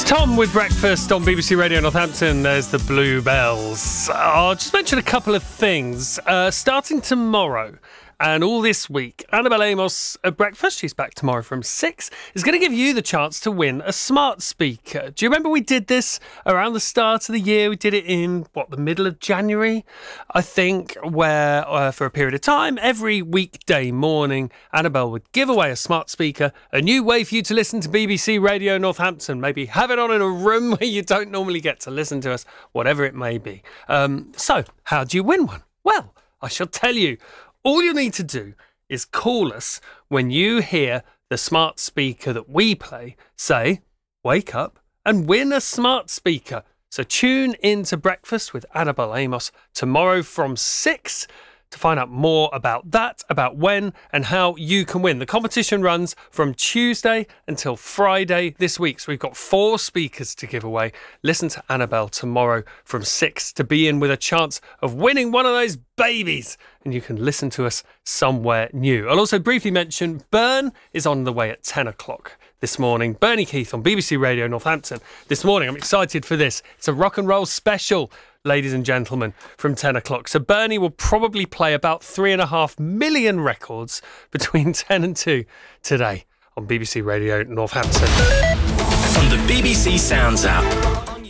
Tom with breakfast on BBC Radio Northampton. There's the Bluebells. I'll just mention a couple of things. Starting tomorrow and all this week, Annabelle Amos at breakfast, she's back tomorrow from 6, is going to give you the chance to win a smart speaker. Do you remember we did this around the start of the year? We did it in, the middle of January, I think, where for a period of time, every weekday morning, Annabelle would give away a smart speaker, a new way for you to listen to BBC Radio Northampton. Maybe have it on in a room where you don't normally get to listen to us, whatever it may be. So, how do you win one? Well, I shall tell you. All you need to do is call us when you hear the smart speaker that we play say, wake up and win a smart speaker. So tune in to Breakfast with Annabelle Amos tomorrow from 6 to find out more about that, about when and how you can win. The competition runs from Tuesday until Friday this week. So we've got 4 speakers to give away. Listen to Annabelle tomorrow from 6 to be in with a chance of winning one of those babies. And you can listen to us somewhere new. I'll also briefly mention Burn is on the way at 10 o'clock this morning. Bernie Keith on BBC Radio Northampton this morning. I'm excited for this. It's a rock and roll special, ladies and gentlemen, from 10 o'clock. So Bernie will probably play about 3.5 million records between 10 and 2 today on BBC Radio Northampton. On the BBC Sounds app.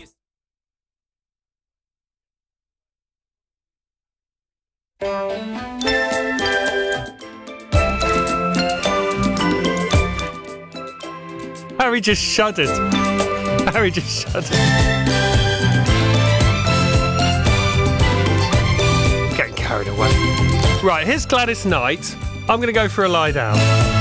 Harry just shuddered. Getting carried away. Right, here's Gladys Knight. I'm going to go for a lie down.